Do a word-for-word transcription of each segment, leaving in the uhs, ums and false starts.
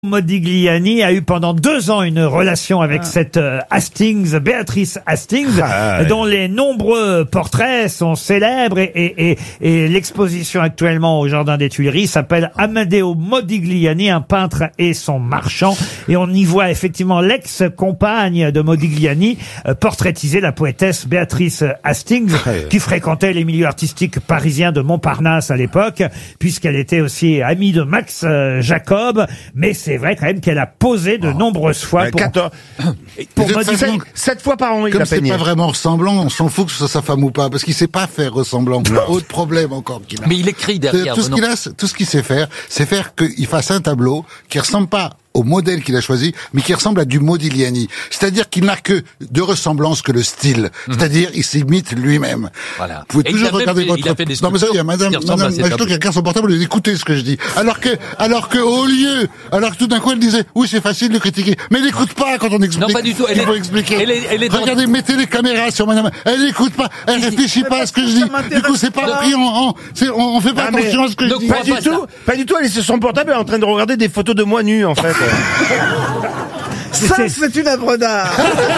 Modigliani a eu pendant deux ans une relation avec ah. cette euh, Hastings, Béatrice Hastings, ah, ouais. dont les nombreux portraits sont célèbres et, et, et, et l'exposition actuellement au Jardin des Tuileries s'appelle Amadeo Modigliani, un peintre et son marchand. Et on y voit effectivement l'ex-compagne de Modigliani euh, portraitiser la poétesse Béatrice Hastings, ouais. qui fréquentait les milieux artistiques parisiens de Montparnasse à l'époque, puisqu'elle était aussi amie de Max euh, Jacob, mais c'est C'est vrai quand même qu'elle a posé de oh. nombreuses fois pour, pour Modigliani. Sept fois par an, il Comme a c'est peigné. Pas vraiment ressemblant, on s'en fout que ce soit sa femme ou pas, parce qu'il sait pas faire ressemblant. Autre problème encore qu'il a. Mais il écrit derrière. Tout ce qu'il a, tout ce qu'il sait faire, c'est faire qu'il fasse un tableau qui ressemble pas au modèle qu'il a choisi, mais qui ressemble à du Modigliani. C'est-à-dire qu'il n'a que de ressemblance que le style. Mmh. C'est-à-dire, il s'imite lui-même. Voilà. Vous pouvez et toujours regarder fait, votre... Non, mais ça, il y a madame, madame Machetot qui regarde son portable et dit, écoutez ce que je dis. Alors que, alors que, au lieu, alors que tout d'un coup, elle disait, oui, c'est facile de critiquer. Mais elle n'écoute pas quand on explique. Non, pas du tout. Elle il est, faut expliquer. Elle est, elle est Regardez, dans... mettez les caméras sur madame. Elle n'écoute pas. Elle réfléchit pas à ce que je dis. Du coup, c'est pas pris en, en, c'est, on, on fait pas ah, attention à ce que je dis. Pas du tout. Pas du tout. Elle est sur son portable, elle est en train de regarder des photos de moi nu, en fait. Ça, c'est une œuvre d'art.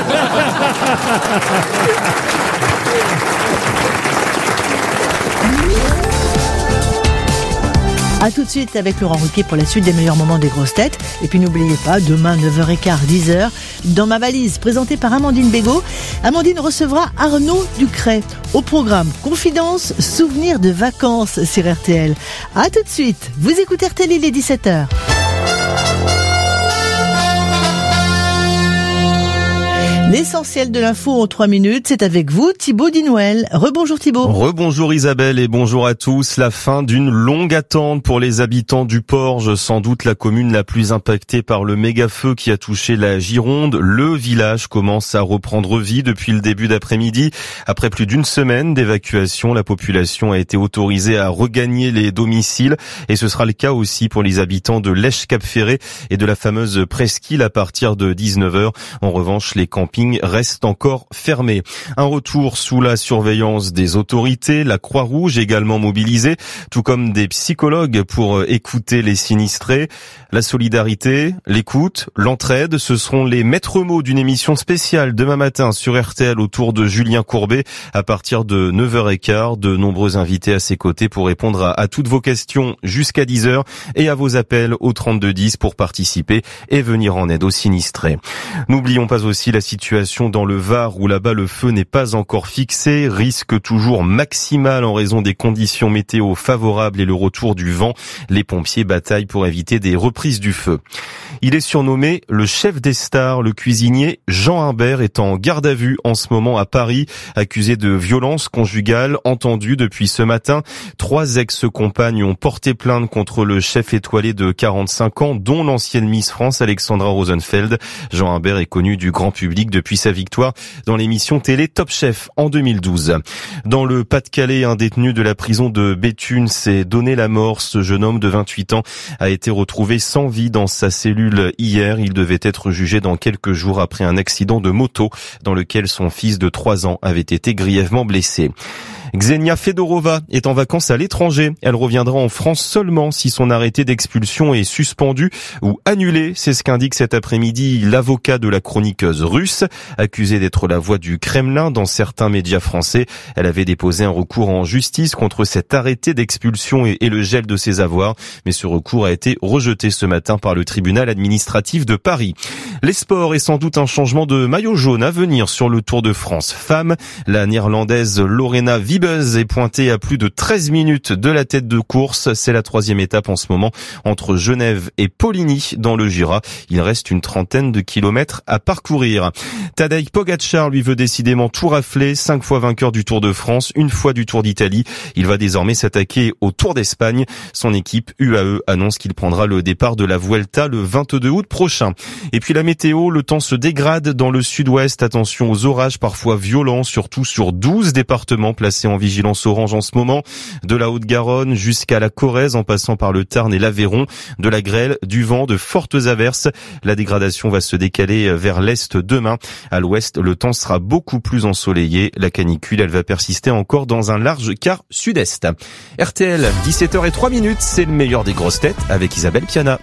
A tout de suite avec Laurent Ruquier pour la suite des meilleurs moments des grosses têtes. Et puis n'oubliez pas, demain neuf heures quinze, dix heures, dans ma valise, présentée par Amandine Bégaud, Amandine recevra Arnaud Ducret. Au programme, confidence, souvenirs de vacances sur R T L. A tout de suite, vous écoutez R T L, il est dix-sept heures. L'essentiel de l'info en trois minutes, c'est avec vous, Thibaut Dinouel. Rebonjour Thibaut. Rebonjour Isabelle et bonjour à tous. La fin d'une longue attente pour les habitants du Porge, sans doute la commune la plus impactée par le méga-feu qui a touché la Gironde. Le village commence à reprendre vie depuis le début d'après-midi. Après plus d'une semaine d'évacuation, la population a été autorisée à regagner les domiciles et ce sera le cas aussi pour les habitants de Lèche-Cap-Ferré et de la fameuse presqu'île à partir de dix-neuf heures. En revanche, les campings reste encore fermé. Un retour sous la surveillance des autorités, la Croix-Rouge également mobilisée, tout comme des psychologues pour écouter les sinistrés. La solidarité, l'écoute, l'entraide, ce seront les maîtres mots d'une émission spéciale demain matin sur R T L autour de Julien Courbet à partir de neuf heures quinze. De nombreux invités à ses côtés pour répondre à, à toutes vos questions jusqu'à dix heures et à vos appels au trente-deux dix pour participer et venir en aide aux sinistrés. N'oublions pas aussi la situation dans le Var où là-bas le feu n'est pas encore fixé, risque toujours maximal en raison des conditions météo favorables et le retour du vent. Les pompiers bataillent pour éviter des reprises du feu. Il est surnommé le chef des stars. Le cuisinier Jean Imbert est en garde à vue en ce moment à Paris, accusé de violence conjugale. Entendu depuis ce matin, trois ex-compagnes ont porté plainte contre le chef étoilé de quarante-cinq ans, dont l'ancienne Miss France Alexandra Rosenfeld. Jean Imbert est connu du grand public depuis sa victoire dans l'émission télé Top Chef en deux mille douze. Dans le Pas-de-Calais, un détenu de la prison de Béthune s'est donné la mort. Ce jeune homme de vingt-huit ans a été retrouvé sans vie dans sa cellule hier. Il devait être jugé dans quelques jours après un accident de moto dans lequel son fils de trois ans avait été grièvement blessé. Xenia Fedorova est en vacances à l'étranger. Elle reviendra en France seulement si son arrêté d'expulsion est suspendu ou annulé. C'est ce qu'indique cet après-midi l'avocat de la chroniqueuse russe, accusée d'être la voix du Kremlin dans certains médias français. Elle avait déposé un recours en justice contre cet arrêté d'expulsion et, et le gel de ses avoirs. Mais ce recours a été rejeté ce matin par le tribunal administratif de Paris. Les sports et sans doute un changement de maillot jaune à venir sur le Tour de France femmes. La néerlandaise Lorena Wiebes est pointée à plus de treize minutes de la tête de course. C'est la troisième étape en ce moment entre Genève et Poligny dans le Jura. Il reste une trentaine de kilomètres à parcourir. Tadej Pogačar lui veut décidément tout rafler. Cinq fois vainqueur du Tour de France, une fois du Tour d'Italie. Il va désormais s'attaquer au Tour d'Espagne. Son équipe U A E annonce qu'il prendra le départ de la Vuelta le vingt-deux août prochain. Et puis la météo, le temps se dégrade dans le sud-ouest. Attention aux orages parfois violents, surtout sur douze départements placés en vigilance orange en ce moment, de la Haute-Garonne jusqu'à la Corrèze en passant par le Tarn et l'Aveyron, de la grêle, du vent, de fortes averses. La dégradation va se décaler vers l'est demain. À l'ouest, le temps sera beaucoup plus ensoleillé. La canicule, elle va persister encore dans un large quart sud-est. R T L, dix-sept heures zéro trois minutes, c'est le meilleur des grosses têtes avec Isabelle Piana.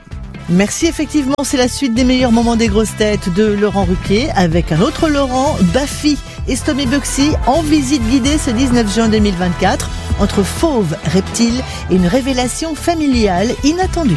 Merci, effectivement, c'est la suite des meilleurs moments des grosses têtes de Laurent Ruquier avec un autre Laurent, Baffy et Stomy Bugsy en visite guidée ce dix-neuf juin deux mille vingt-quatre entre fauve, reptile et une révélation familiale inattendue.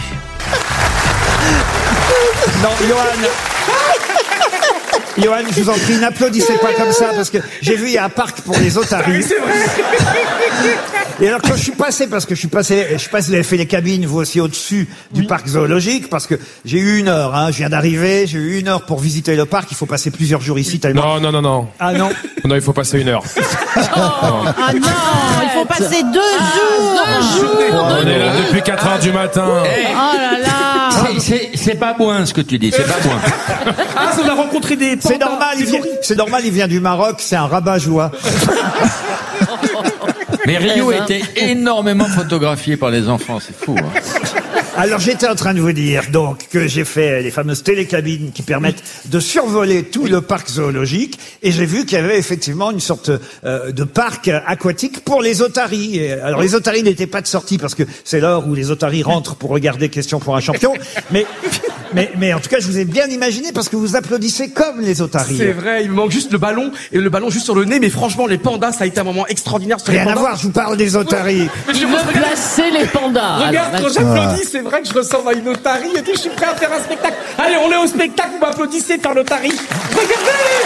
Non, Johan. Johan, je vous en prie, n'applaudissez pas comme ça, parce que j'ai vu, il y a un parc pour les otaries. Oui, c'est vrai. Et alors, quand je suis passé, parce que je suis passé, je sais pas si vous avez fait les cabines, vous aussi, au-dessus du parc zoologique, parce que j'ai eu une heure, hein, je viens d'arriver, j'ai eu une heure pour visiter le parc, il faut passer plusieurs jours ici, tellement... Non, non, non, non. Ah non? Non, il faut passer une heure. Ah non, il faut passer deux jours. Deux jours. On est là depuis quatre heures du matin. Oh là là. C'est- C'est c'est pas bon ce que tu dis, c'est pas bon. Ah, on a rencontré des C'est normal, il vient, c'est normal, il vient du Maroc, c'est un rabat-joie. Mais Rio était énormément photographié par les enfants, c'est fou. Hein. Alors j'étais en train de vous dire donc que j'ai fait les fameuses télécabines qui permettent de survoler tout le parc zoologique et j'ai vu qu'il y avait effectivement une sorte euh, de parc aquatique pour les otaries. Et, alors les otaries n'étaient pas de sortie parce que c'est l'heure où les otaries rentrent pour regarder Question pour un champion. Mais mais mais en tout cas je vous ai bien imaginé parce que vous applaudissez comme les otaries. C'est vrai, il me manque juste le ballon et le ballon juste sur le nez. Mais franchement, les pandas, ça a été un moment extraordinaire. Sur les Rien à pandas. voir, je vous parle des otaries. Il veut placer les pandas. Regarde, Alors, quand j'applaudis, c'est vrai que je ressemble à une otarie et puis je suis prêt à faire un spectacle. Allez, on est au spectacle, vous m'applaudissez par l'otarie. Regardez!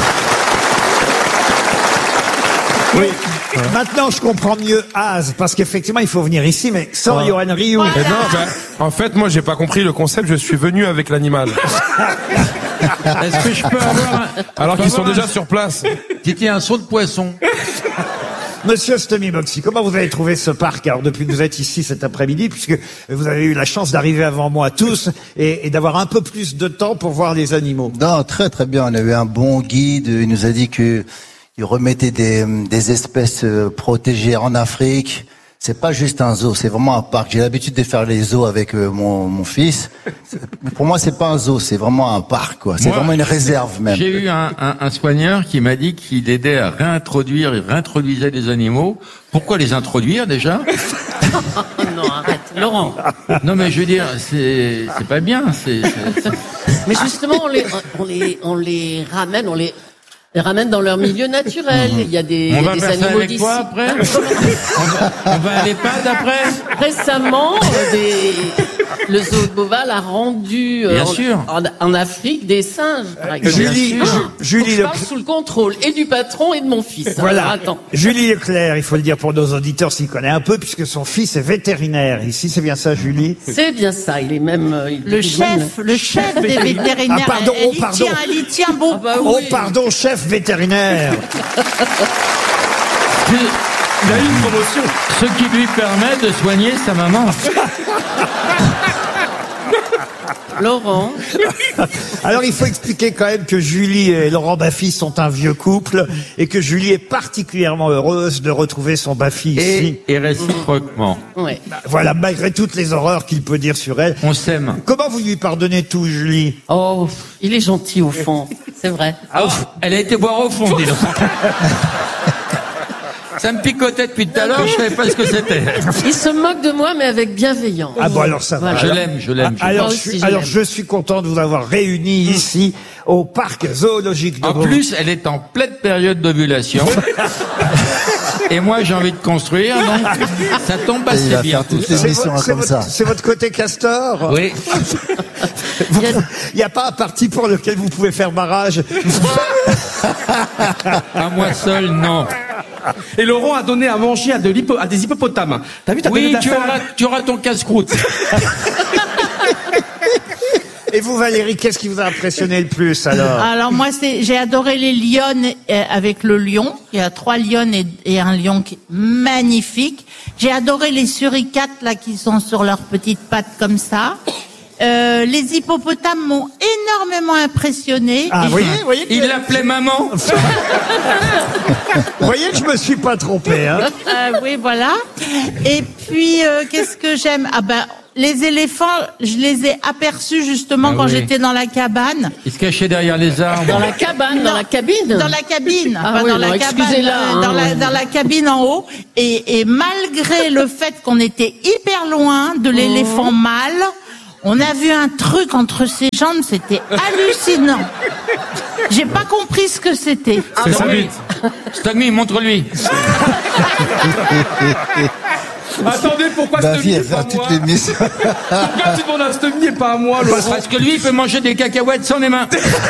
Oui. Maintenant, je comprends mieux Az, parce qu'effectivement, il faut venir ici, mais sans Ouais. Johan Rioux. Eh non, ben, en fait, moi, j'ai pas compris le concept. Je suis venu avec l'animal. Est-ce que je peux avoir un... Alors je peux qu'ils sont avoir déjà un- sur place. C'était un saut de poisson. Monsieur Stomy Bugsy, comment vous avez trouvé ce parc, alors, depuis que vous êtes ici cet après-midi, puisque vous avez eu la chance d'arriver avant moi tous, et, et d'avoir un peu plus de temps pour voir les animaux? Non, très très bien. On a eu un bon guide. Il nous a dit que il remettait des, des espèces euh, protégées en Afrique. C'est pas juste un zoo, c'est vraiment un parc. J'ai l'habitude de faire les zoos avec euh, mon, mon fils. C'est- Pour moi, c'est pas un zoo, c'est vraiment un parc, quoi. C'est Moi, vraiment une réserve même. J'ai eu un, un, un soigneur qui m'a dit qu'il aidait à réintroduire, il réintroduisait des animaux. Pourquoi les introduire déjà? Oh non, arrête. Laurent. Non mais je veux dire, c'est c'est pas bien. C'est c'est- c'est- Mais justement, on les, on les, on les ramène, on les, les ramène dans leur milieu naturel. Il y a des, il y On a va des faire ça animaux avec d'ici. toi après. on, va, on va à l'EHPAD après. Récemment, euh, des, le zoo de Beauval a rendu euh, Bien en, sûr. en, en Afrique des singes. par exemple. Julie, Ah, Ju- faut Julie que je Le- parle sous le contrôle et du patron et de mon fils. Voilà. Alors, attends. Julie Leclerc, il faut le dire pour nos auditeurs s'il connaît un peu, puisque son fils est vétérinaire. Ici, c'est bien ça, Julie? C'est bien ça. Il est même euh, il- Le il est chef, même- le chef des vétérinaires. Ah, pardon, elle, oh, y pardon. tient, elle y tient beaucoup. Ah bah Oh, oui. pardon, chef vétérinaire. Il a eu une promotion. Ce qui lui permet de soigner sa maman. Laurent. Alors, il faut expliquer quand même que Julie et Laurent Baffy sont un vieux couple, et que Julie est particulièrement heureuse de retrouver son Baffy ici. Et, et réciproquement. Ouais. Voilà, malgré toutes les horreurs qu'il peut dire sur elle. On s'aime. Comment vous lui pardonnez tout, Julie? Oh, il est gentil au fond. C'est vrai. Ah, elle a été boire au fond, dis donc. Ça me picotait depuis tout à l'heure, je savais pas ce que c'était. Il se moque de moi, mais avec bienveillance. Ah bon, alors ça va. Je Alors- l'aime, je l'aime. je Alors, Moi je aussi, suis, je alors l'aime. je suis content de vous avoir réunis ici au parc zoologique de En Beauvais. plus, elle est en pleine période d'ovulation. Et moi, j'ai envie de construire, donc ça tombe Et il assez va bien. faire toutes tout ça. les C'est émissions votre, c'est comme votre- ça. c'est votre côté castor. Oui. Vous- Il n'y a pas un parti pour lequel vous pouvez faire barrage. À moi seul, non. Et Laurent a donné à manger à, de l'hippo- à des hippopotames. T'as vu, t'as donné Oui, de la tu farine. auras, tu auras ton casse-croûte. Et vous, Valérie, qu'est-ce qui vous a impressionné le plus alors? Alors moi, c'est, j'ai adoré les lionnes euh, avec le lion. Il y a trois lionnes et, et un lion qui est magnifique. J'ai adoré les suricates là qui sont sur leurs petites pattes comme ça. Euh, les hippopotames m'ont énormément impressionné. Ah, Et vous voyez, je- vous voyez que, Il l'appelait maman. vous voyez que je me suis pas trompé, hein? Euh, oui, voilà. Et puis, euh, qu'est-ce que j'aime? Ah ben, les éléphants, je les ai aperçus justement Ah quand oui. j'étais dans la cabane. Il se cachait derrière les arbres. Dans la cabane, dans la cabine. Dans la cabine, Ah pas oui, dans non, la cabane, excusez-la, euh, hein, dans la ouais. dans la cabine en haut. Et, et malgré le fait qu'on était hyper loin de l'éléphant mâle, On a vu un truc entre ses jambes, c'était hallucinant. J'ai pas compris ce que c'était. C'est sa bite. Stagny, montre-lui. Attendez, pourquoi Ma Stevie fille, et elle pas fait moi toutes les mises. Pourquoi tu demandes à Stevie et pas à moi, Laurent? Parce que lui, il peut manger des cacahuètes sans les mains.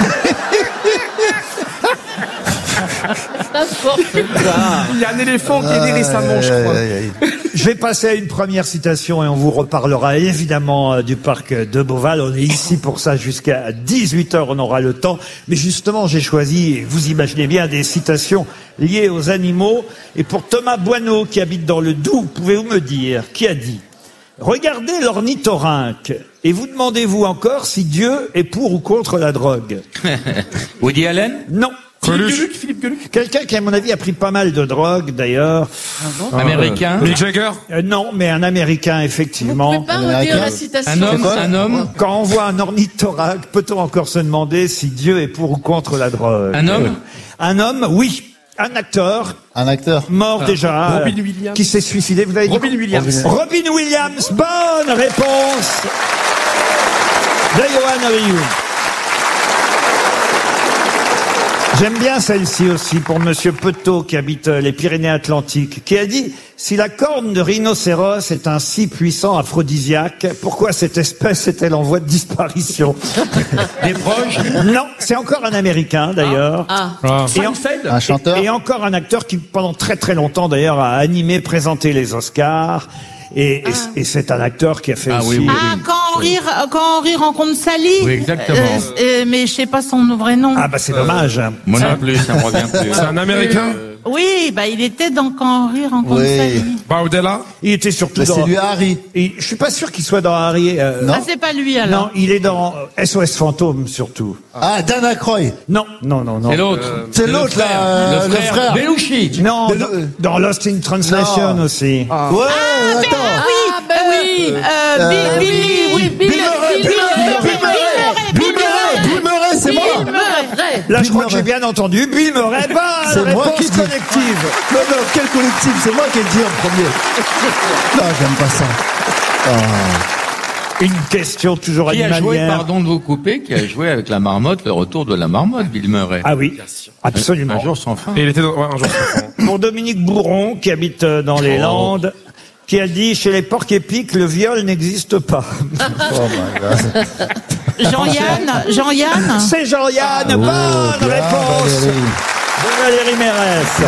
Il y a un éléphant qui est né récemment, je crois. Je vais passer à une première citation et on vous reparlera évidemment euh, du parc de Beauval. On est ici pour ça jusqu'à dix-huit heures, on aura le temps. Mais justement, j'ai choisi, vous imaginez bien, des citations liées aux animaux. Et pour Thomas Boineau, qui habite dans le Doubs, pouvez-vous me dire qui a dit « Regardez l'ornithorynque et vous demandez-vous encore si Dieu est pour ou contre la drogue ?» Woody Allen? Non. Philippe Gueluc, Philippe Gueluc. Quelqu'un qui, à mon avis, a pris pas mal de drogue, d'ailleurs. Américain? Mick Jagger? Euh, non, mais un Américain, effectivement. Vous pouvez pas redire la citation? Un homme? Un homme? Quand on voit un ornithorynque, peut-on encore se demander si Dieu est pour ou contre la drogue? Un homme? Un homme, oui. Un acteur, Un acteur. mort déjà, Robin euh, Williams. qui s'est suicidé. Vous avez dit Robin Williams. Robin Williams. Bonne réponse de Johan Rioux. J'aime bien celle-ci aussi pour Monsieur Petot qui habite euh, les Pyrénées-Atlantiques, qui a dit « Si la corne de rhinocéros est un si puissant aphrodisiaque, pourquoi cette espèce est-elle en voie de disparition ?» Des proches? Non, c'est encore un Américain d'ailleurs. Ah. Ah. Et, en- Seinfeld. Un chanteur. et encore un acteur qui pendant très très longtemps d'ailleurs a animé, présenté les Oscars. Et, et- et c'est un acteur qui a fait Ah aussi... oui, oui. Ah, quand Henri, quand Henri rencontre Sally. Oui, exactement. Euh, euh, mais je sais pas son vrai nom. Ah bah c'est dommage. Moi non plus, ça me revient plus. C'est un Américain? Oui, bah il était dans Quand Henri rencontre Oui. Sally. Baudela? Il était surtout Mais dans... c'est lui Harry. Et je suis pas sûr qu'il soit dans Harry. euh, Non. Ah, c'est pas lui alors. Non, il est dans euh, S O S Fantôme surtout. Ah, Dan Aykroyd. Non, non, non, non. C'est l'autre. C'est le l'autre, frère. là, euh, Le le frère. frère. Belushi. Non, De dans, le- dans Lost in Translation Non. aussi. Ouais, Ah, ben, attends. ah oui, Ah, ben oui. Euh, Euh, Bill- Billy, oui, Bill, Bill Murray, Bill Bill Murray, Murray, Bill Murray, Bill Murray, c'est moi. Bill Murray. Là, je Bill crois que j'ai Murray. bien entendu. Bill Murray, C'est bonne moi réponse qui dis. collective. Non, non, quel collectif? C'est moi qui ai dit en premier. Non, j'aime pas ça. Oh. Une question toujours Qui a joué, animalière. pardon de vous couper, qui a joué avec la marmotte, le retour de la marmotte, Bill Murray. Ah oui, absolument. Un jour sans fin. Et il était dans... Ouais, un jour sans fin. Pour Dominique Bourron, qui habite euh, dans les Oh. Landes, qui a dit « Chez les porcs épics, le viol n'existe pas Oh my God. Jean-Yann, Jean-Yann. » C'est Jean-Yann, Oh, bonne bien, réponse Valérie. de Valérie Mérès.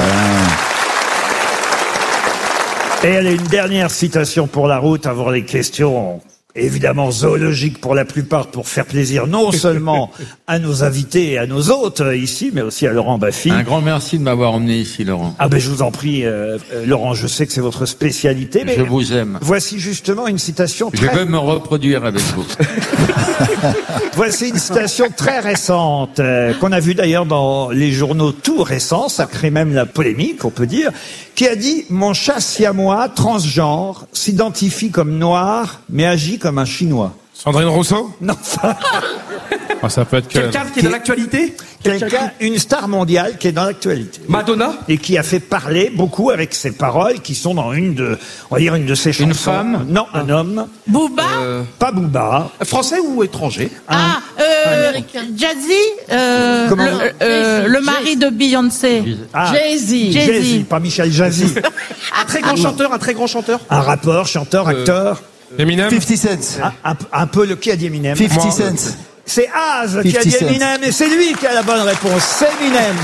Et elle a une dernière citation pour la route avant les questions, évidemment zoologiques pour la plupart, pour faire plaisir non seulement à nos invités et à nos hôtes euh, ici, mais aussi à Laurent Baffy. Un grand merci de m'avoir emmené ici, Laurent. Ah ben je vous en prie, euh, euh, Laurent, je sais que c'est votre spécialité, mais Je vous aime. voici justement une citation Je très... veux me reproduire avec vous. Voici une citation très récente, euh, qu'on a vue d'ailleurs dans les journaux tout récents, ça crée même la polémique, on peut dire, qui a dit « Mon chat siamois, transgenre, s'identifie comme noir, mais agit comme un chinois. Sandrine Rousseau? » Non, ça... Ah, ça peut être que... Quelqu'un qui est dans l'actualité? Quelqu'un, une star mondiale qui est dans l'actualité. Madonna? Et qui a fait parler beaucoup avec ses paroles, qui sont dans une de, on va dire une de ses chansons. Une femme? Non, un homme. Booba. Pas Booba. Français ou étranger? Ah, euh, Américain. Jazzy, euh, Comment le, euh, le mari de Beyoncé. Ah, Jay-Z. Jay-Z. Jay-Z, pas Michel Jazzy. Un très grand chanteur, un très grand chanteur. Un rappeur, chanteur, acteur. Eminem? fifty cents. Un, un- un peu le qui a dit Eminem. fifty Moi, cents. C'est Az qui a fifty dit Cent. Eminem et c'est lui qui a la bonne réponse. C'est Eminem.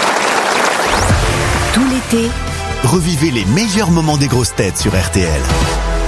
Tout l'été, revivez les meilleurs moments des grosses têtes sur R T L.